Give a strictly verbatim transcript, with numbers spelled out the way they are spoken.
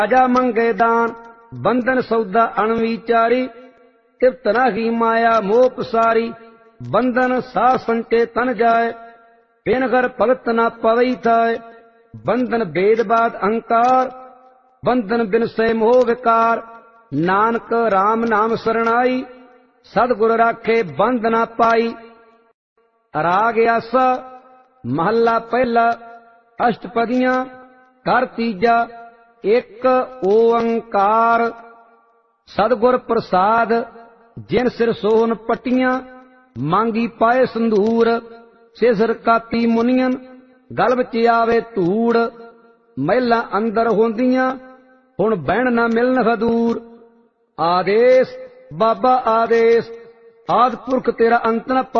राजा मंगे दान बंधन सौदा अणविचारी, तिप्त नाही माया मोह पसारी। बंधन सा संटे तन जाय, बिन घर भगत न पवई थाय। बंधन भेदबाद अहंकार, बंधन बिन से मोह विकार। नानक राम नाम सरणाई, सतगुर राखे बंध न पाई। राग आसा महला पहला, अष्टपदियां कर तीजा। एक ओंकार सतगुर प्रसाद, जिन सिर सोहन पट्टियां। मांगी पाए संधूर, सिर काती मुनियन। गल विच आवे धूड़, महिला अंदर होंदियां। हुण बहन न मिलन हदूर। आदेश बाबा आदेश, आद पुरख तेरा अंत न